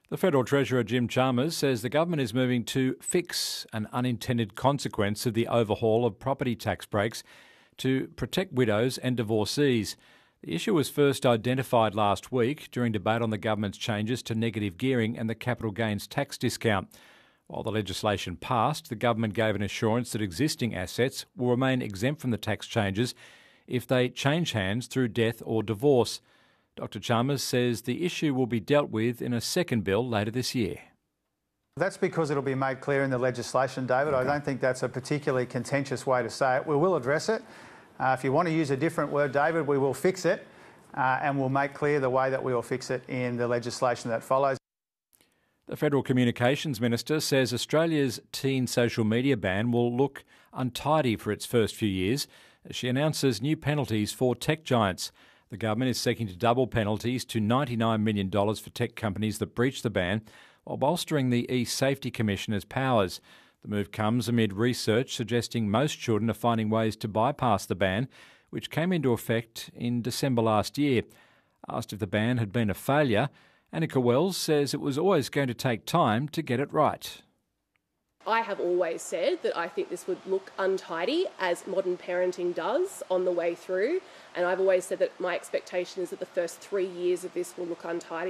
The Federal Treasurer Jim Chalmers says the government is moving to fix an unintended consequence of the overhaul of property tax breaks to protect widows and divorcees. The issue was first identified last week during debate on the government's changes to negative gearing and the capital gains tax discount. While the legislation passed, the government gave an assurance that existing assets will remain exempt from the tax changes if they change hands through death or divorce. Dr Chalmers says the issue will be dealt with in a second bill later this year. That's because it'll be made clear in the legislation, David. I don't think that's a particularly contentious way to say it. We will address it. If you want to use a different word, David, we will fix it and we'll make clear the way that we will fix it in the legislation that follows. The Federal Communications Minister says Australia's teen social media ban will look untidy for its first few years as she announces new penalties for tech giants. The government is seeking to double penalties to $99 million for tech companies that breach the ban, while bolstering the e-Safety Commissioner's powers. The move comes amid research suggesting most children are finding ways to bypass the ban, which came into effect in December last year. Asked if the ban had been a failure, Annika Wells says it was always going to take time to get it right. I have always said that I think this would look untidy, as modern parenting does on the way through, and I've always said that my expectation is that the first 3 years of this will look untidy.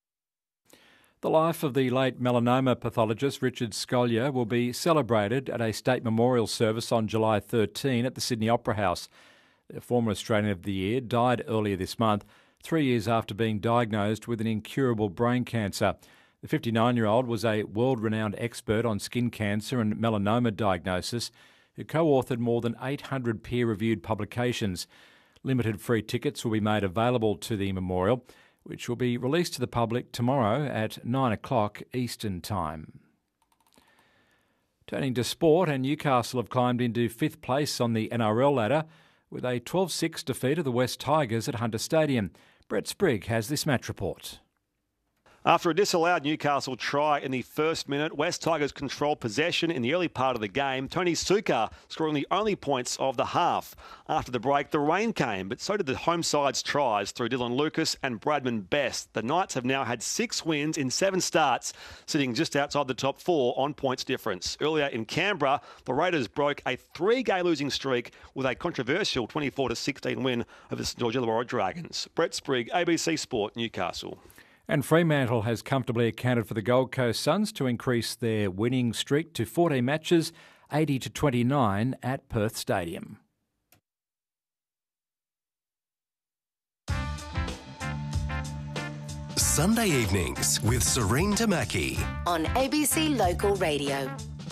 The life of the late melanoma pathologist Richard Scolyer will be celebrated at a state memorial service on July 13 at the Sydney Opera House. The former Australian of the Year died earlier this month, 3 years after being diagnosed with an incurable brain cancer. The 59-year-old was a world-renowned expert on skin cancer and melanoma diagnosis who co-authored more than 800 peer-reviewed publications. Limited free tickets will be made available to the memorial, which will be released to the public tomorrow at 9 o'clock Eastern Time. Turning to sport, and Newcastle have climbed into fifth place on the NRL ladder with a 12-6 defeat of the West Tigers at Hunter Stadium. Brett Sprigg has this match report. After a disallowed Newcastle try in the first minute, West Tigers controlled possession in the early part of the game. Tony Suka scoring the only points of the half. After the break, the rain came, but so did the home side's tries through Dylan Lucas and Bradman Best. The Knights have now had 6 wins in 7 starts, sitting just outside the top 4 on points difference. Earlier in Canberra, the Raiders broke a 3-game losing streak with a controversial 24-16 win over the St George Illawarra Dragons. Brett Sprigg, ABC Sport, Newcastle. And Fremantle has comfortably accounted for the Gold Coast Suns to increase their winning streak to 14 matches, 80-29 at Perth Stadium. Sunday evenings with Serene Tamaki on ABC Local Radio.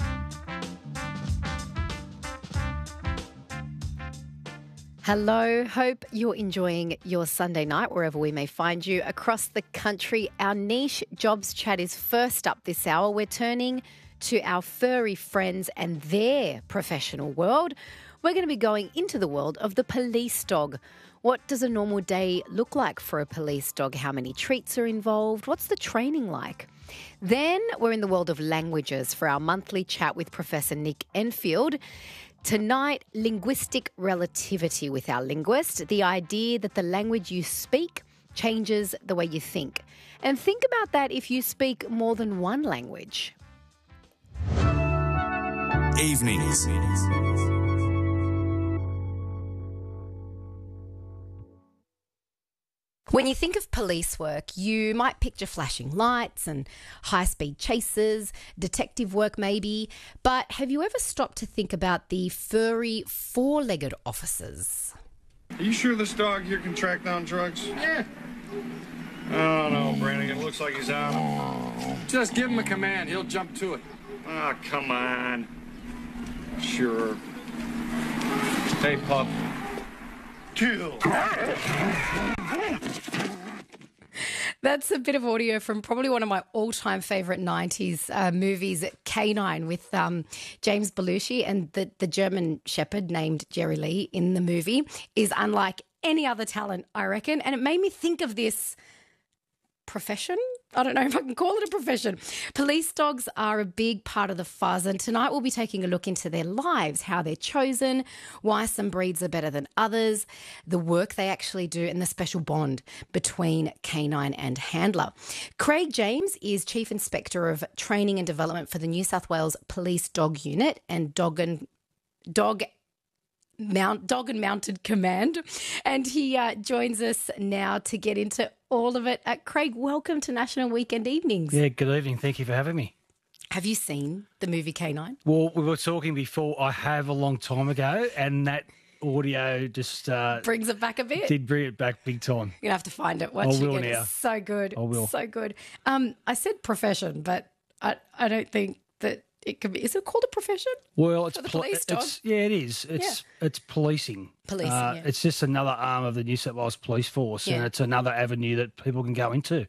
Hello, hope you're enjoying your Sunday night wherever we may find you across the country. Our niche jobs chat is first up this hour. We're turning to our furry friends and their professional world. We're going to be going into the world of the police dog. What does a normal day look like for a police dog? How many treats are involved? What's the training like? Then we're in the world of languages for our monthly chat with Professor Nick Enfield. Tonight, linguistic relativity with our linguist, the idea that the language you speak changes the way you think. And think about that if you speak more than one language. Evenings. When you think of police work, you might picture flashing lights and high-speed chases, detective work maybe, but have you ever stopped to think about the furry four-legged officers? Are you sure this dog here can track down drugs? Yeah. Oh, no, Brandon, it looks like he's on him. Just give him a command. He'll jump to it. Oh, come on. Sure. Hey, pup. Kill. That's a bit of audio from probably one of my all-time favourite 90s movies, K9, with James Belushi, and the German shepherd named Jerry Lee in the movie is unlike any other talent, I reckon. And it made me think of this profession. I don't know if I can call it a profession. Police dogs are a big part of the fuzz, and tonight we'll be taking a look into their lives, how they're chosen, why some breeds are better than others, the work they actually do, and the special bond between canine and handler. Craig James is Chief Inspector of Training and Development for the New South Wales Police Dog Unit and Dog and Mounted Command, and he joins us now to get into all of it. Craig, welcome to National Weekend Evenings. Yeah, good evening. Thank you for having me. Have you seen the movie Canine? Well, we were talking before. I have a long time ago, and that audio just brings it back a bit. Did bring it back big time. You're gonna have to find it. Watch I will it. now. It's so good. I will. So good. I said profession, but I don't think that it could be. Is it called a profession? Well, it's for the police dog. it is. It's policing. Policing. Yeah. It's just another arm of the New South Wales Police Force, and it's another avenue that people can go into.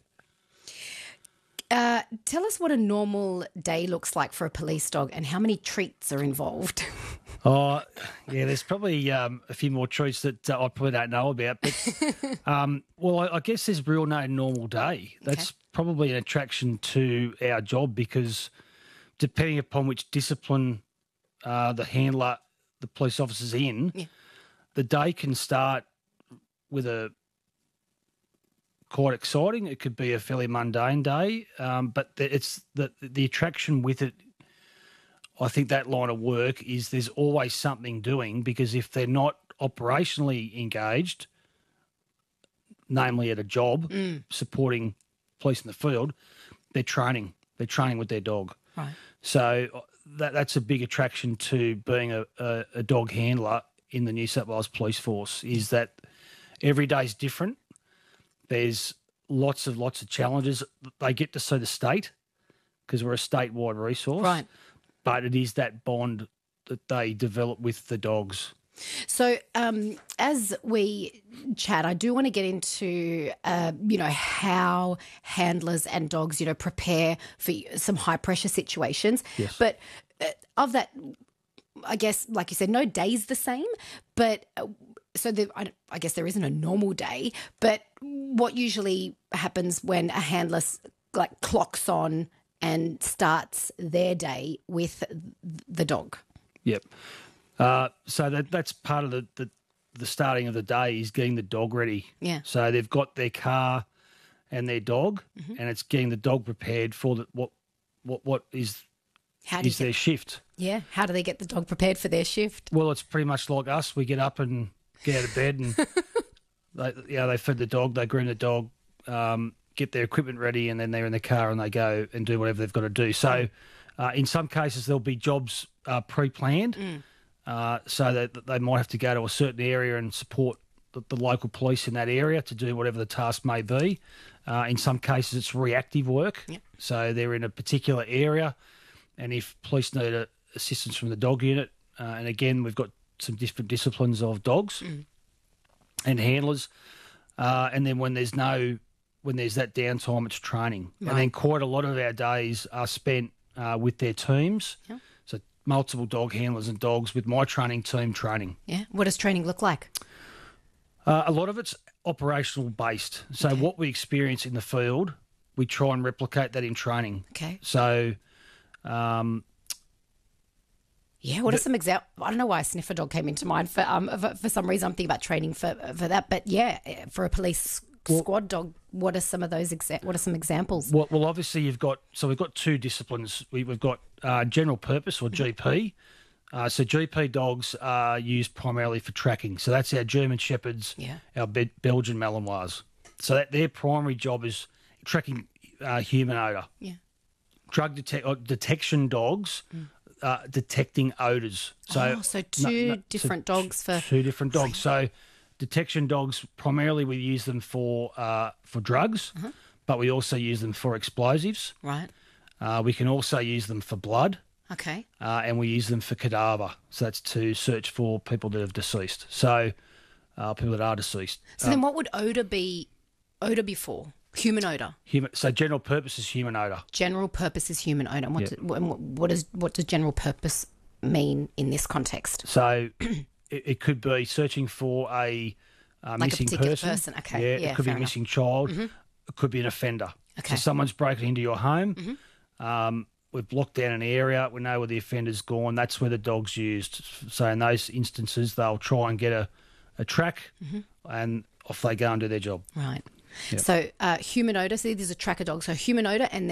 Tell us what a normal day looks like for a police dog and how many treats are involved. Oh, yeah, there's probably a few more treats that I probably don't know about. But, I guess there's real no normal day. That's probably an attraction to our job because depending upon which discipline the handler, the police officer's in, the day can start with a quite exciting. It could be a fairly mundane day, but it's the attraction with it. I think that line of work is there's always something doing because if they're not operationally engaged, namely at a job supporting police in the field, they're training. They're training with their dog. Right. So that's a big attraction to being a dog handler in the New South Wales Police Force is that every day's different. There's lots of challenges. They get to see the state because we're a statewide resource. Right. But it is that bond that they develop with the dogs. So as we chat, I do want to get into, how handlers and dogs, prepare for some high-pressure situations. Yes. But of that, I guess, like you said, no day's the same. But I guess there isn't a normal day. But what usually happens when a handler clocks on and starts their day with the dog? Yep. So that's part of the starting of the day is getting the dog ready. Yeah. So they've got their car and their dog, and it's getting the dog prepared for what is their shift. Yeah. How do they get the dog prepared for their shift? Well, it's pretty much like us. We get up and get out of bed, and they feed the dog, they groom the dog, get their equipment ready, and then they're in the car and they go and do whatever they've got to do. So, in some cases, there'll be jobs pre-planned. So that they might have to go to a certain area and support the local police in that area to do whatever the task may be. In some cases, it's reactive work. Yep. So they're in a particular area, and if police need assistance from the dog unit, and again, we've got some different disciplines of dogs and handlers, and then when there's that downtime, it's training. Right. And then quite a lot of our days are spent with their teams. Yep. So multiple dog handlers and dogs with my training team training. Yeah. What does training look like? A lot of it's operational based. So what we experience in the field, we try and replicate that in training. Okay. So, what are some examples? I don't know why a sniffer dog came into mind. For some reason, I'm thinking about training for that. But for a police squad dog, what are some of those? What are some examples? Well, obviously we've got two disciplines. We've got general purpose or GP. So GP dogs are used primarily for tracking. So that's our German Shepherds, our Belgian Malinois. So that their primary job is tracking human odour. Yeah. Drug detection dogs. Detecting odours. So two different dogs for... Two different dogs. So detection dogs, primarily we use them for drugs, but we also use them for explosives. Right. We can also use them for blood. Okay. And we use them for cadaver. So that's to search for people that have deceased. So people that are deceased. So then what would odour be for? Human odour. So general purpose is human odour. General purpose is human odour. What does general purpose mean in this context? So it could be searching for a missing person. Okay. Yeah, it could be a missing child. it could be an offender. Okay. So someone's broken into your home. Mm-hmm. We've locked down an area. We know where the offender's gone. That's where the dog's used. So in those instances, they'll try and get a track, and off they go and do their job. Right. Yep. So human odour. See, there's a tracker dog. So human odour and